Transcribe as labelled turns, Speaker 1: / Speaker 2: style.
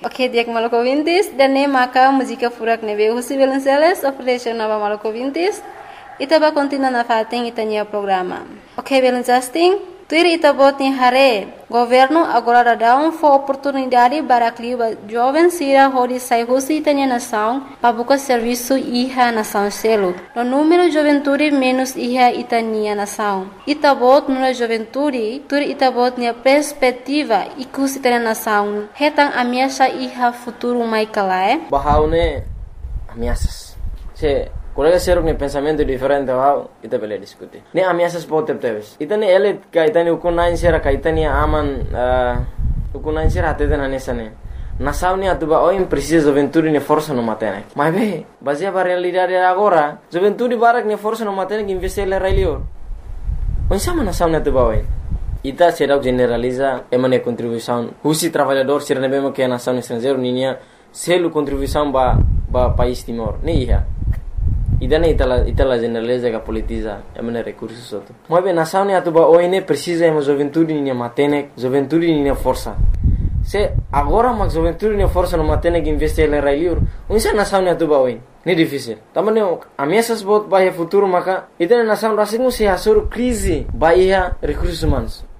Speaker 1: Ok, diak Maluku Vintis, dan ne maka música furak nebe husi Velenceles, operation nova Maluku Vintis, ita ba continua na fating itanya programa. Ok, Velencasting, tuir ita bot ni hare, governo agora dá oportunidade para que jovens sira hori sai husi itanya nação, para buscar serviço iha nação selo. No número juventude menos iha itania nação. Ita bot no juventude, tuir ita bot ni perspectiva ikus itanya nação. Hetang ameaça iha futuro mai kalae.
Speaker 2: Bahaune ameaças. Se colega ser um pensamento diferente wow, ita bele discutir. Ne ameaças pode ter. Ita ne ele kaitani ukunain sera kaitani aman ukunain sera atete na nesane. Nação ne atuba oi precisa juventude ne força no matene. Mas be, baseia para realidade agora, juventude barak ne força no matene que investir le railio. Onde sama nação ne atuba oi. Ita será generaliza emane contribuição. Husi trabalhador será ne bemo que a nação estrangeiro ninia selo contribuição ba país Timor. Ne iha. Idane itala generaliza que politiza emane recursos outro. Mas bem nação ne atuba oi ne precisa ema juventude ninia matene, juventude ninia força. Se agora mas juventude ninia força no matene que investir le railio. Onde nação ne atuba oi. Ne difícil. Tamane ameaças bot bahia futuro maka itane nação rasingu se hasur crise bahia recursos humanos.